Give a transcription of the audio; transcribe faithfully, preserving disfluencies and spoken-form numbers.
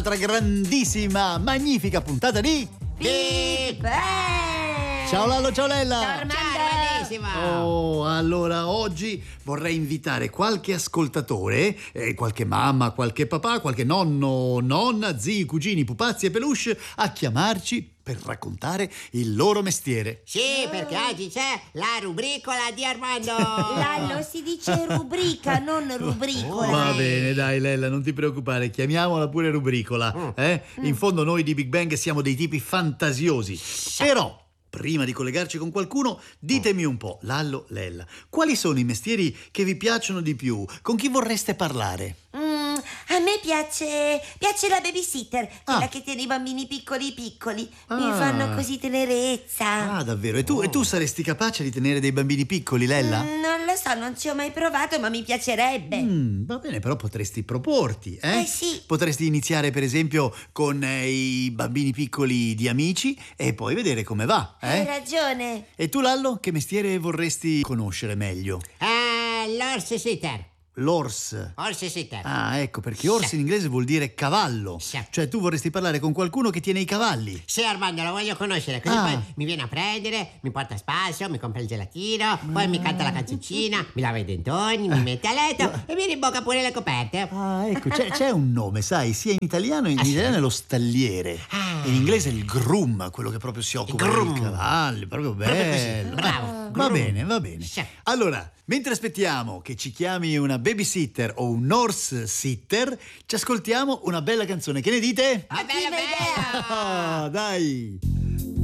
un'altra grandissima, magnifica puntata di Big Bang! Ciao Lallo, ciao Lella! Ciao Armando! Oh, allora oggi vorrei invitare qualche ascoltatore, eh, qualche mamma, qualche papà, qualche nonno, nonna, zii, cugini, pupazzi e peluche a chiamarci per raccontare il loro mestiere. Sì, perché oggi c'è la rubricola di Armando. Lallo, si dice rubrica, non rubricola. Va bene, dai Lella, non ti preoccupare, chiamiamola pure rubricola. Eh? In fondo noi di Big Bang siamo dei tipi fantasiosi. Però, prima di collegarci con qualcuno, ditemi un po', Lallo, Lella, quali sono i mestieri che vi piacciono di più? Con chi vorreste parlare? Mm, a me piace piace la babysitter, quella Ah. che tiene i bambini piccoli piccoli. Ah. Mi fanno così tenerezza. Ah, davvero? E tu, e tu saresti capace di tenere dei bambini piccoli, Lella? Mm, non lo so, non ci ho mai provato, ma mi piacerebbe. Mm, va bene, però potresti proporti, eh? Eh, sì. Potresti iniziare per esempio con eh, i bambini piccoli di amici e poi vedere come va, Hai eh? ragione. E tu Lallo, che mestiere vorresti conoscere meglio? Eh, l'horse sitter. L'horse. Horse sitter. Ah, ecco, perché horse in inglese vuol dire cavallo. Sì. Cioè tu vorresti parlare con qualcuno che tiene i cavalli. Sì, Armando, lo voglio conoscere, così Ah. poi mi viene a prendere, mi porta a spasso, mi compra il gelatino, poi mi canta la canzoncina, mi lava i dentoni, mi mette a letto e mi rimbocca pure le coperte. Ah, ecco, c'è, c'è un nome, sai, sia in italiano, in Ah, sì? italiano è lo stalliere. Ah. In inglese è il groom, quello che proprio si occupa groom. dei cavalli, proprio Proprio così, bello. bravo, Va groom. bene, va bene. Sì. Allora, mentre aspettiamo che ci chiami una babysitter o un horse sitter, ci ascoltiamo una bella canzone. Che ne dite? Ah, bello, bello! Ah, dai!